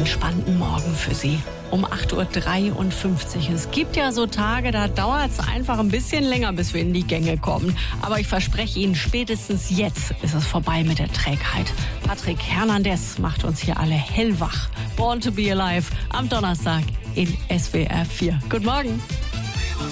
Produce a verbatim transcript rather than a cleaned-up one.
entspannten Morgen für Sie. Um acht Uhr dreiundfünfzig. Es gibt ja so Tage, da dauert es einfach ein bisschen länger, bis wir in die Gänge kommen. Aber ich verspreche Ihnen, spätestens jetzt ist es vorbei mit der Trägheit. Patrick Hernandez macht uns hier alle hellwach. Born to be Alive am Donnerstag in S W R vier. Guten Morgen.